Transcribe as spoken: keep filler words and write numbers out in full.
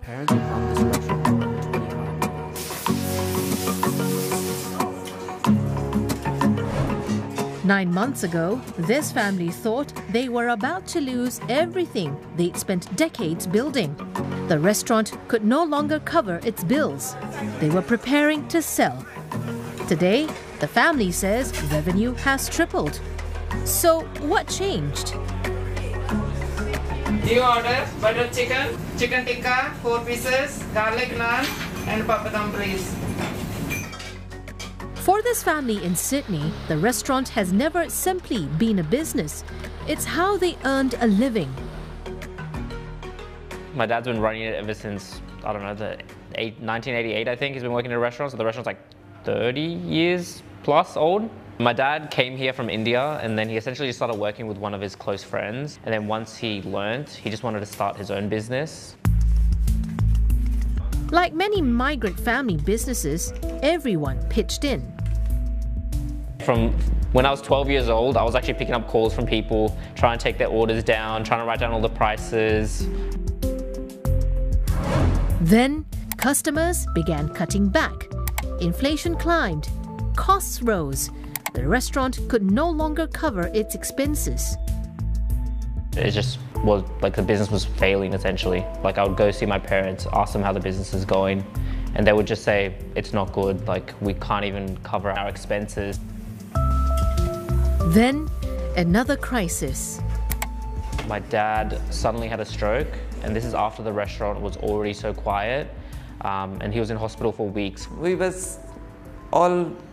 parents have run this restaurant for over twenty-five years. Nine months ago, this family thought they were about to lose everything they'd spent decades building. The restaurant could no longer cover its bills. They were preparing to sell. Today, the family says revenue has tripled. So what changed? You order butter chicken, chicken tikka, four pieces, garlic naan and papadum please. For this family in Sydney, the restaurant has never simply been a business. It's how they earned a living. My dad's been running it ever since, I don't know, the eight, nineteen eighty-eight, I think. He's been working in a restaurant, so the restaurant's like thirty years plus old. My dad came here from India, and then he essentially just started working with one of his close friends. And then once he learned, he just wanted to start his own business. Like many migrant family businesses, everyone pitched in. From when I was twelve years old, I was actually picking up calls from people, trying to take their orders down, trying to write down all the prices. Then, customers began cutting back. Inflation climbed, costs rose. The restaurant could no longer cover its expenses. It just was like the business was failing essentially. Like I would go see my parents, ask them how the business is going, and they would just say, it's not good, like we can't even cover our expenses. Then, another crisis. My dad suddenly had a stroke, and this is after the restaurant was already so quiet, um, and he was in hospital for weeks. We was all